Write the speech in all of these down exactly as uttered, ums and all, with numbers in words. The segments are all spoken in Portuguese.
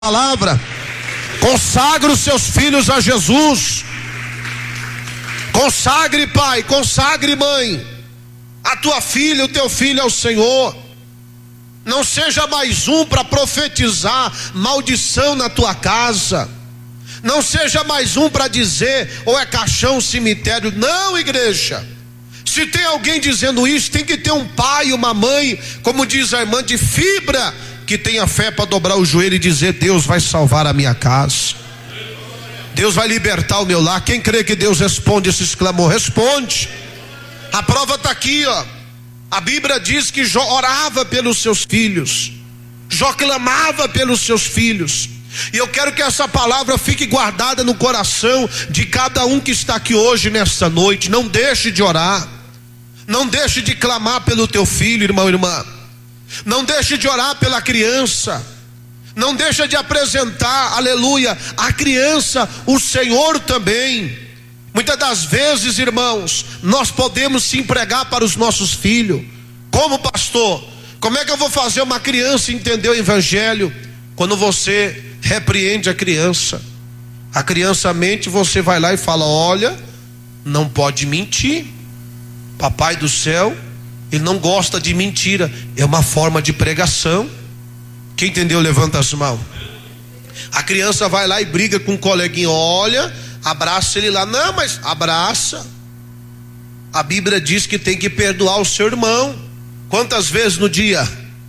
Palavra, consagra os seus filhos a Jesus. Consagre, pai, consagre, mãe, a tua filha, o teu filho ao Senhor. Não seja mais um para profetizar maldição na tua casa. Não seja mais um para dizer ou é caixão, cemitério. Não, igreja. Se tem alguém dizendo isso, tem que ter um pai, uma mãe, como diz a irmã, de fibra, que tenha fé para dobrar o joelho e dizer: Deus vai salvar a minha casa, Deus vai libertar o meu lar. Quem crê que Deus responde esses clamores? Responde. A prova está aqui, ó. A Bíblia diz que Jó orava pelos seus filhos, Jó clamava pelos seus filhos. E eu quero que essa palavra fique guardada no coração de cada um que está aqui hoje, nesta noite. Não deixe de orar, não deixe de clamar pelo teu filho, irmão e irmã. Não deixe de orar pela criança. Não deixe de apresentar, aleluia, a criança, o Senhor também. Muitas das vezes, irmãos, nós podemos se empregar para os nossos filhos. Como pastor, como é que eu vou fazer uma criança entender o evangelho? Quando você repreende a criança, a criança mente, você vai lá e fala: olha, não pode mentir. Papai do céu, ele não gosta de mentira. É uma forma de pregação. Quem entendeu, levanta as mãos. A criança vai lá e briga com um coleguinha. Olha, abraça ele lá. Não, mas abraça. A Bíblia diz que tem que perdoar o seu irmão. Quantas vezes no dia?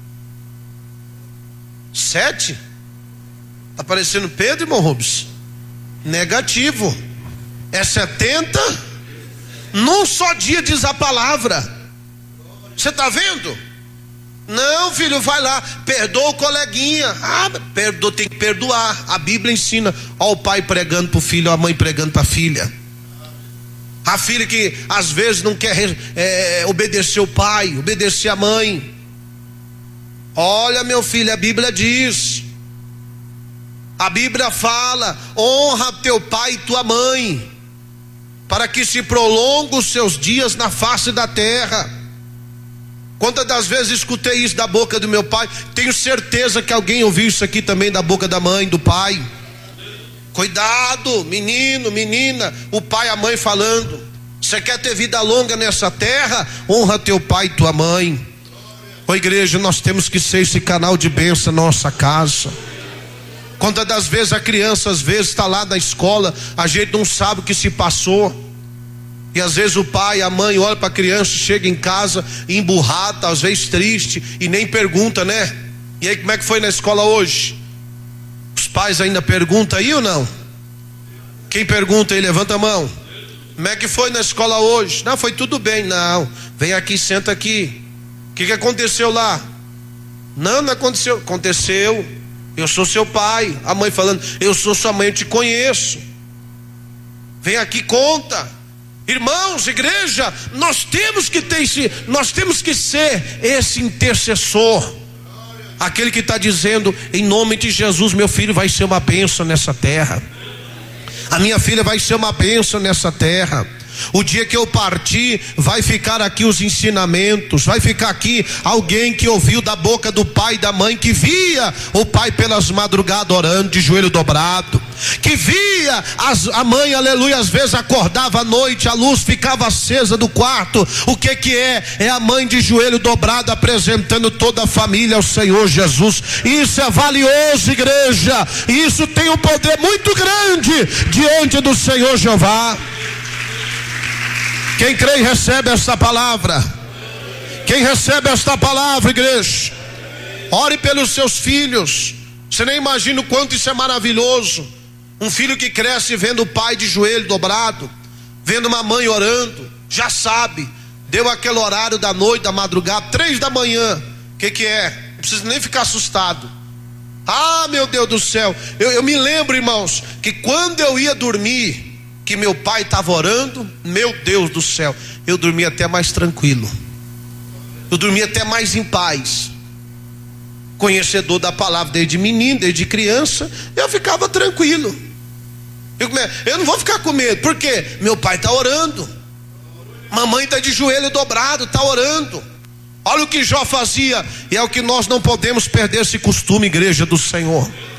Sete? Está parecendo Pedro, irmão Rubens? Negativo. É setenta? Num só dia, diz a palavra. Você está vendo? Não, filho, vai lá, perdoa o coleguinha. Ah, perdoa, tem que perdoar. A Bíblia ensina. Ó, o pai pregando para o filho, a mãe pregando para a filha. A filha que às vezes não quer é, obedecer o pai, obedecer a mãe. Olha, meu filho, a Bíblia diz, a Bíblia fala: honra teu pai e tua mãe, para que se prolongem os seus dias na face da terra. Quantas das vezes escutei isso da boca do meu pai? Tenho certeza que alguém ouviu isso aqui também da boca da mãe, do pai. Cuidado, menino, menina, o pai e a mãe falando: você quer ter vida longa nessa terra? Honra teu pai e tua mãe. Ô igreja, nós temos que ser esse canal de bênção na nossa casa. Quantas das vezes a criança às vezes está lá na escola, a gente não sabe o que se passou. E às vezes o pai, a mãe olha para a criança, chega em casa emburrada, às vezes triste, e nem pergunta, né? E aí, como é que foi na escola hoje? Os pais ainda perguntam aí ou não? Quem pergunta aí, levanta a mão. Como é que foi na escola hoje? Não, foi tudo bem. Não, vem aqui, senta aqui. O que, que aconteceu lá? Não, não aconteceu. Aconteceu. Eu sou seu pai. A mãe falando: eu sou sua mãe, eu te conheço. Vem aqui, conta. Irmãos, igreja, nós temos que ter esse, nós temos que ser esse intercessor, aquele que está dizendo: em nome de Jesus, meu filho vai ser uma bênção nessa terra, a minha filha vai ser uma bênção nessa terra. O dia que eu partir, vai ficar aqui os ensinamentos, vai ficar aqui alguém que ouviu da boca do pai e da mãe, que via o pai pelas madrugadas orando de joelho dobrado, que via as, a mãe, aleluia, às vezes acordava à noite, a luz ficava acesa do quarto. O que que é? É a mãe de joelho dobrado apresentando toda a família ao Senhor Jesus. Isso é valioso, igreja. Isso tem um poder muito grande diante do Senhor Jeová. Quem crê e recebe esta palavra? Quem recebe esta palavra, igreja? Ore pelos seus filhos. Você nem imagina o quanto isso é maravilhoso. Um filho que cresce vendo o pai de joelho dobrado, vendo uma mãe orando, já sabe, deu aquele horário da noite, da madrugada, três da manhã. O que que é? Não precisa nem ficar assustado. Ah, meu Deus do céu, eu, eu me lembro, irmãos, que quando eu ia dormir, que meu pai estava orando, meu Deus do céu, eu dormia até mais tranquilo, eu dormia até mais em paz. Conhecedor da palavra desde menino, desde criança, eu ficava tranquilo. Eu, eu não vou ficar com medo, porque meu pai está orando, mamãe está de joelho dobrado, está orando. Olha o que Jó fazia, e é o que nós não podemos perder esse costume, igreja do Senhor.